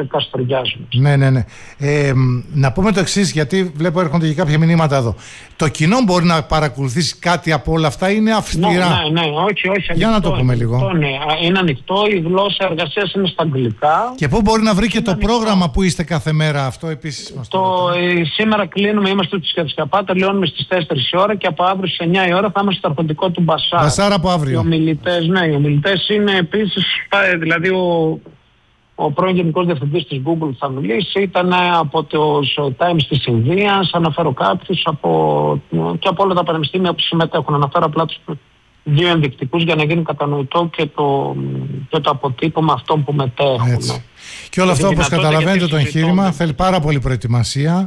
Καστοριάς μας. Ναι. Να πούμε το εξής, γιατί βλέπω έρχονται και κάποια μηνύματα εδώ. Το κοινό μπορεί να παρακολουθήσει κάτι από όλα αυτά, είναι αυστηρά? Ναι, όχι. Για να το πούμε λίγο. Είναι ανοιχτό, η γλώσσα εργασίας είναι στα αγγλικά. Και πού μπορεί να βρει και το πρόγραμμα που είστε κάθε μέρα, αυτό επίσης μας Σήμερα κλείνουμε, είμαστε στη Σκιαπά, τελειώνουμε στις 4 η ώρα και από αύριο στις 9 η ώρα θα είμαστε στο αρχοντικό του Μπασάρ. Μπασάρ από αύριο. Οι ομιλητές είναι επίσης, δηλαδή ο πρώην Γενικός Διευθυντής της Google θα μιλήσει, ήταν από το Times της Ινδίας, αναφέρω κάποιους και από όλα τα πανεπιστήμια που συμμετέχουν. Αναφέρω απλά τους δύο ενδεικτικούς για να γίνει κατανοητό και το αποτύπωμα αυτών που μετέχουν. Έτσι. Και όλο αυτό, όπως καταλαβαίνετε, το εγχείρημα θέλει πάρα πολύ προετοιμασία.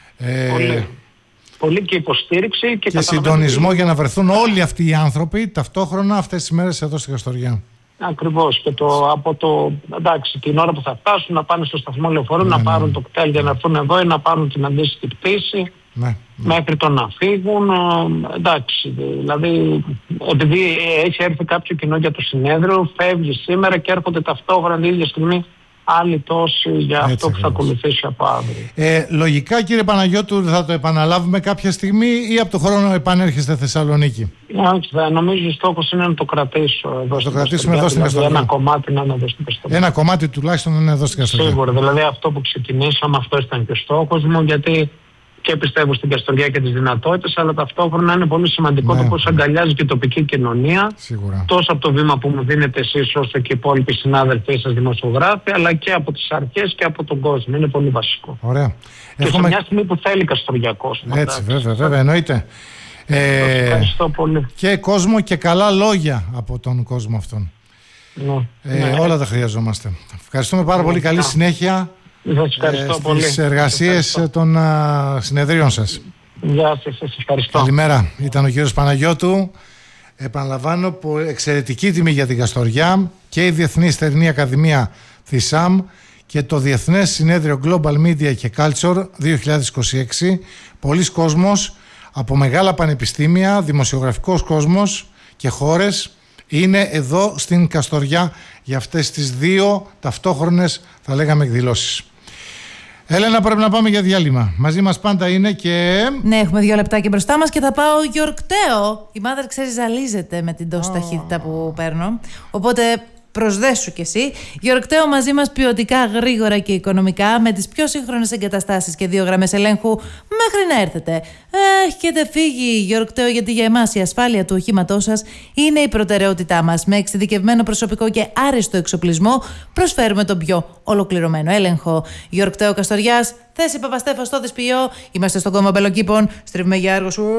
Πολύ και υποστήριξη και συντονισμό για να βρεθούν όλοι αυτοί οι άνθρωποι ταυτόχρονα αυτές τις μέρες εδώ στη Καστοριά. Ακριβώς. Και εντάξει, την ώρα που θα φτάσουν να πάνε στο σταθμό λεωφορείου, να πάρουν το κτέλ για να έρθουν εδώ ή να πάρουν την αντίστοιχη πτήση. Μέχρι το να φύγουν. Εντάξει, δηλαδή επειδή έχει έρθει κάποιο κοινό για το συνέδριο, φεύγει σήμερα και έρχονται ταυτόχρονα την ίδια στιγμή άλλοι τόσοι για αυτό που θα ακολουθήσει από αύριο. Λογικά, κύριε Παναγιώτου, θα το επαναλάβουμε κάποια στιγμή ή από το χρόνο επανέρχεστε Θεσσαλονίκη? Όχι, νομίζω ο στόχος είναι να το κρατήσω εδώ. Το κρατήσουμε εδώ στην Καστοριά. Ένα κομμάτι να είναι εδώ στην Καστοριά. Ένα κομμάτι τουλάχιστον είναι εδώ στην Καστοριά. Σίγουρα, δηλαδή αυτό που ξεκινήσαμε, αυτό ήταν και ο στόχος μου, γιατί και πιστεύω στην Καστοριά και τις δυνατότητες, αλλά ταυτόχρονα είναι πολύ σημαντικό το πώς αγκαλιάζει και η τοπική κοινωνία. Σίγουρα. Τόσο από το βήμα που μου δίνετε εσείς, όσο και οι υπόλοιποι συνάδελφοί σας δημοσιογράφοι, αλλά και από τις αρχές και από τον κόσμο. Είναι πολύ βασικό. Ωραία. Και σε μια στιγμή που θέλει καστοριακός. Έτσι, βέβαια, εννοείται. Ευχαριστώ πολύ. Και κόσμο και καλά λόγια από τον κόσμο αυτόν. Όλα τα χρειαζόμαστε. Ευχαριστούμε πάρα πολύ. Καλή συνέχεια στις εργασίες των συνεδρίων σας. Γεια σας, ευχαριστώ. Καλημέρα. Ήταν ο κύριος Παναγιώτου. Επαναλαμβάνω, εξαιρετική τιμή για την Καστοριά και η Διεθνή Στερνή Ακαδημία ΘΙΣΑΜ και το Διεθνές Συνέδριο Global Media και Culture 2026. Πολλοί κόσμος από μεγάλα πανεπιστήμια, δημοσιογραφικός κόσμος και χώρες είναι εδώ στην Καστοριά για αυτές τις δύο ταυτόχρονες, θα λέγαμε, εκδηλώσεις. Έλενα, πρέπει να πάμε για διάλειμμα. Μαζί μας πάντα είναι και... Ναι, έχουμε 2 λεπτάκια μπροστά μας και θα πάω γιορκταίο. Η μάδερ, ξέρεις, ζαλίζεται με την τόση ταχύτητα που παίρνω. Οπότε προσδέσου κι εσύ. Γιορκταίο μαζί μας ποιοτικά, γρήγορα και οικονομικά, με τις πιο σύγχρονες εγκαταστάσεις και 2 γραμμές ελέγχου μέχρι να έρθετε. Έχετε φύγει, Γιορκταίο, γιατί για εμάς η ασφάλεια του οχήματός σας είναι η προτεραιότητά μας. Με εξειδικευμένο προσωπικό και άριστο εξοπλισμό προσφέρουμε τον πιο ολοκληρωμένο έλεγχο. Γιορκταίο Καστοριάς, θέση Παπαστέφα στο Δεσποιό. Είμαστε στον κόμμα Μπελοκήπων. Στρίβουμε για έργο σου.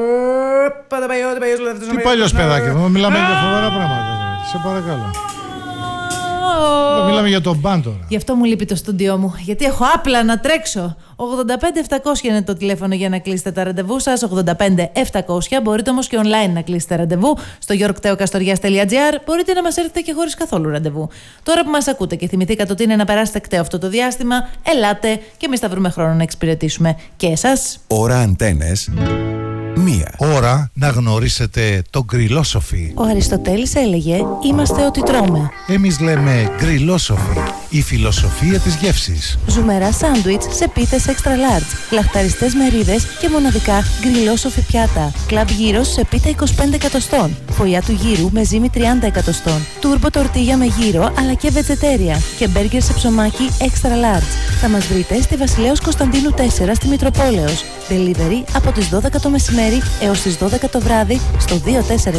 Τι παλιός παιδάκι μου, μιλάμε για φοβερά πράγματα. Σε παρακαλώ. Μιλάμε για τον μπαν τώρα. Γι' αυτό μου λείπει το στούντιό μου. Γιατί έχω άπλα να τρέξω. 85-700 είναι το τηλέφωνο για να κλείσετε τα ραντεβού σας. 85-700. Μπορείτε όμως και online να κλείσετε ραντεβού. Στο yorkteokastorias.gr μπορείτε να μας έρθετε και χωρίς καθόλου ραντεβού. Τώρα που μας ακούτε και θυμηθήκατε ότι είναι να περάσετε κταίο αυτό το διάστημα, ελάτε και εμείς θα βρούμε χρόνο να εξυπηρετήσουμε και εσάς. Ώρα Αντένες. 1. Ώρα να γνωρίσετε το γκριλόσοφι. Ο Αριστοτέλης έλεγε: είμαστε ό,τι τρώμε. Εμείς λέμε γκριλόσοφι. Η φιλοσοφία της γεύσης. Ζουμερά σάντουιτς σε πίτες extra large. Λαχταριστές μερίδες και μοναδικά γκριλόσοφι πιάτα. Κλαμπ γύρος σε πίτα 25 εκατοστών. Φωλιά του γύρου με ζύμη 30 εκατοστών. Τούρμπο τορτίγια με γύρο αλλά και βετζετέρια. Και μπέργκερ σε ψωμάκι extra large. Θα μας βρείτε στη Βασιλέως Κωνσταντίνου 4 στη Μητροπόλεως. Delivery από τις 12 το μεσημέρι έως τις 12 το βράδυ στο 24670 26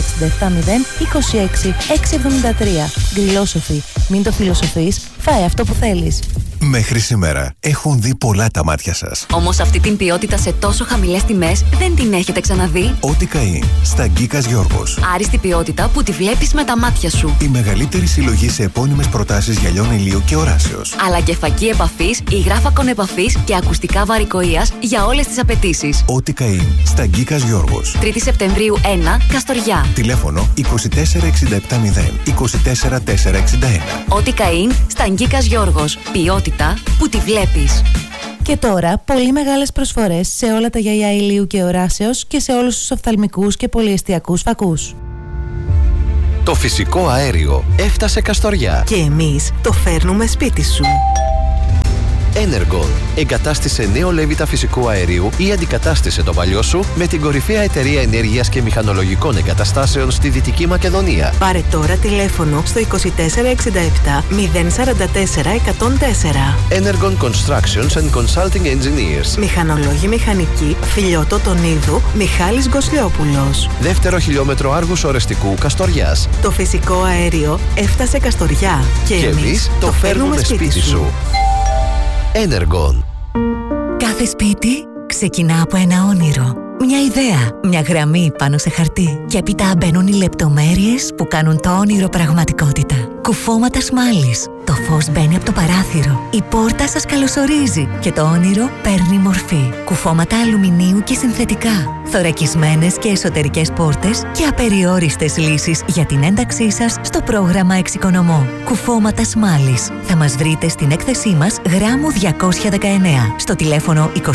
673. Γκριλόσοφι. Μην το φιλοσοφείς, φάε αυτό που θέλεις. Μέχρι σήμερα έχουν δει πολλά τα μάτια σας. Όμως αυτή την ποιότητα σε τόσο χαμηλές τιμές δεν την έχετε ξαναδεί. Ό,τι καεί στα Γκίκας Γιώργος. Άριστη ποιότητα που τη βλέπεις με τα μάτια σου. Η μεγαλύτερη συλλογή σε επώνυμες προτάσεις γυαλιών ηλίου και οράσεως. Αλλά και φακή επαφής, υγράφακον επαφής και ακουστικά βαρικοείας για όλες τις απαιτήσεις. Ό,τι καεί στα Γκίκας Γιώργος. 3η Σεπτεμβρίου 1, Καστοριά. Τηλέφωνο 24670 24461. Ό,τι καεί στα Γκίκας Γιώργος. Ποιότητα που τη βλέπεις. Και τώρα, πολύ μεγάλες προσφορές σε όλα τα γυαλιά ηλίου και οράσεως και σε όλους τους οφθαλμικούς και πολυεστιακούς φακούς. Το φυσικό αέριο έφτασε Καστοριά. Και εμείς το φέρνουμε σπίτι σου. Energon. Εγκατάστησε νέο λέβητα φυσικού αερίου ή αντικατάστησε το παλιό σου με την κορυφαία εταιρεία ενέργειας και μηχανολογικών εγκαταστάσεων στη Δυτική Μακεδονία. Πάρε τώρα τηλέφωνο στο 2467 044 104. Energon Constructions and Consulting Engineers. Μηχανολόγοι μηχανικοί, Φιλιώτο Τονίδου, Μιχάλης Γκοσλιόπουλος. Δεύτερο χιλιόμετρο Άργους Ορεστικού Καστοριάς. Το φυσικό αέριο έφτασε Καστοριά και εμείς το φέρνουμε σπίτι σου. Energon. Κάθε σπίτι ξεκινά από ένα όνειρο. Μια ιδέα, μια γραμμή πάνω σε χαρτί. Και έπειτα μπαίνουν οι λεπτομέρειες που κάνουν το όνειρο πραγματικότητα. Κουφώματα σμάλης. Το φως μπαίνει από το παράθυρο. Η πόρτα σας καλωσορίζει και το όνειρο παίρνει μορφή. Κουφώματα αλουμινίου και συνθετικά. Θωρακισμένες και εσωτερικές πόρτες και απεριόριστες λύσεις για την ένταξή σας στο πρόγραμμα Εξοικονομώ. Κουφώματα σμάλης. Θα μας βρείτε στην έκθεσή μας γράμμου 219 στο τηλέφωνο 24670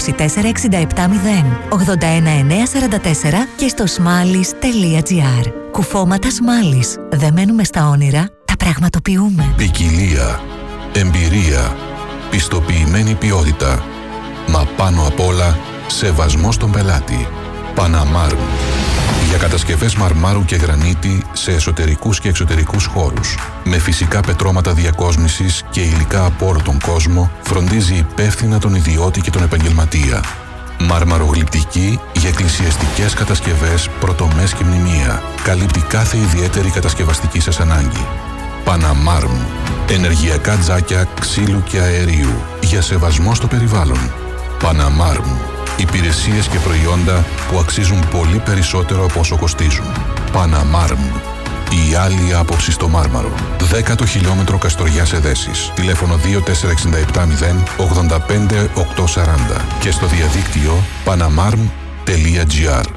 81944 και στο smalis.gr. Κουφώματα σμάλης. Δεν μένουμε στα όνειρα, τα πραγματοποιούμε. Ποικιλία, εμπειρία, πιστοποιημένη ποιότητα, μα πάνω απ' όλα σεβασμό στον πελάτη. Παναμάρμ. Για κατασκευές μαρμάρου και γρανίτη σε εσωτερικούς και εξωτερικούς χώρους. Με φυσικά πετρώματα διακόσμησης και υλικά από όλο τον κόσμο, φροντίζει υπεύθυνα τον ιδιώτη και τον επαγγελματία. Μαρμαρογλυπτική για εκκλησιαστικές κατασκευές, πρωτομές και μνημεία. Καλύπτει κάθε ιδιαίτερη κατασκευαστική σας ανάγκη. Παναμάρμ. Ενεργειακά τζάκια ξύλου και αερίου. Για σεβασμό στο περιβάλλον. Παναμάρμ. Υπηρεσίες και προϊόντα που αξίζουν πολύ περισσότερο από όσο κοστίζουν. Παναμάρμ. Η άλλη άποψη στο Μάρμαρο. 10ο χιλιόμετρο Καστοριάς Εδέσης. Τηλέφωνο 24670 85 840 και στο διαδίκτυο panamarm.gr.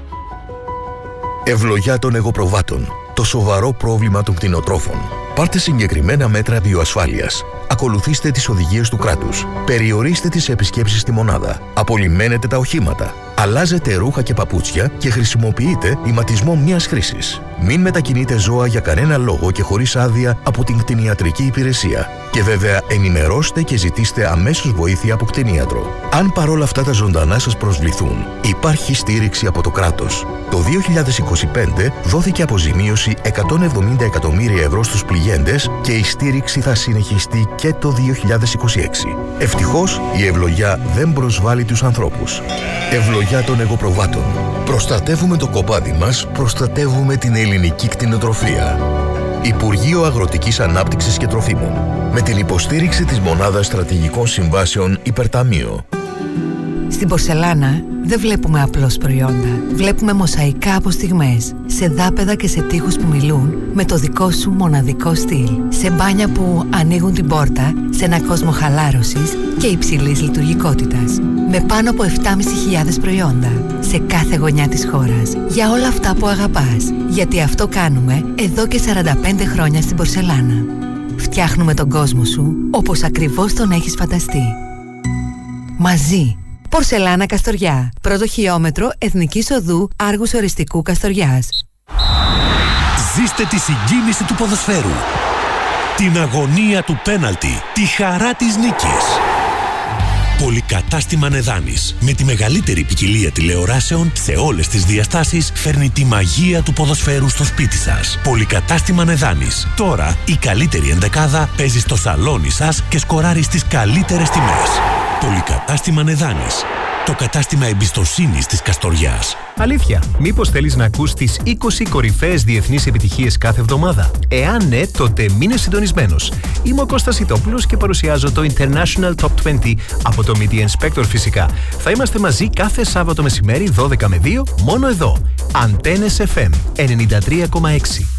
Ευλογιά των εγωπροβάτων. Το σοβαρό πρόβλημα των κτηνοτρόφων. Πάρτε συγκεκριμένα μέτρα βιοασφάλειας. Ακολουθήστε τις οδηγίες του κράτους. Περιορίστε τις επισκέψεις στη μονάδα. Απολυμμένετε τα οχήματα. Αλλάζετε ρούχα και παπούτσια και χρησιμοποιείτε ηματισμό μίας χρήσης. Μην μετακινείτε ζώα για κανένα λόγο και χωρίς άδεια από την κτηνιατρική υπηρεσία. Και βέβαια ενημερώστε και ζητήστε αμέσως βοήθεια από κτηνίατρο. Αν παρόλα αυτά τα ζωντανά σας προσβληθούν, υπάρχει στήριξη από το κράτος. Το 2025 δόθηκε αποζημίωση 170 εκατομμύρια ευρώ στους πληγέντες και η στήριξη θα συνεχιστεί και το 2026. Ευτυχώς η ευλογιά δεν προσβάλλει τους ανθρώπους. Ευλογιά των εγωπροβάτων. Προστατεύουμε το κοπάδι μας, προστατεύουμε την ελληνική κτηνοτροφία. Υπουργείο Αγροτικής Ανάπτυξης και Τροφίμων. Με την υποστήριξη της Μονάδας Στρατηγικών Συμβάσεων Υπερταμείο. Στην πορσελάνα δεν βλέπουμε απλώς προϊόντα. Βλέπουμε μοσαϊκά από στιγμές, σε δάπεδα και σε τοίχους που μιλούν με το δικό σου μοναδικό στυλ. Σε μπάνια που ανοίγουν την πόρτα σε ένα κόσμο χαλάρωσης και υψηλής λειτουργικότητας. Με πάνω από 7.500 προϊόντα σε κάθε γωνιά της χώρας. Για όλα αυτά που αγαπάς. Γιατί αυτό κάνουμε εδώ και 45 χρόνια στην πορσελάνα. Φτιάχνουμε τον κόσμο σου όπως ακριβώς τον έχεις φανταστεί. Μαζί. Πορσελάνα Καστοριά. Πρώτο χιλιόμετρο Εθνικής Οδού Άργους Οριστικού Καστοριάς. Ζήστε τη συγκίνηση του ποδοσφαίρου. Την αγωνία του πέναλτι. Τη χαρά της νίκης. Πολυκατάστημα Νεδάνης. Με τη μεγαλύτερη ποικιλία τηλεοράσεων σε όλες τις διαστάσεις φέρνει τη μαγεία του ποδοσφαίρου στο σπίτι σας. Πολυκατάστημα Νεδάνης. Τώρα η καλύτερη ενδεκάδα παίζει στο σαλόνι σας και σκοράρει στις καλύτερες τιμές. Πολυκατάστημα Νεδάνης. Το κατάστημα εμπιστοσύνης της Καστοριάς. Αλήθεια, μήπως θέλεις να ακούς τις 20 κορυφαίες διεθνείς επιτυχίες κάθε εβδομάδα? Εάν ναι, τότε μείνε συντονισμένος. Είμαι ο Κώστας Ιτόπουλος και παρουσιάζω το International Top 20 από το Media Inspector φυσικά. Θα είμαστε μαζί κάθε Σάββατο μεσημέρι 12 με 2 μόνο εδώ. Αντένες FM 93,6.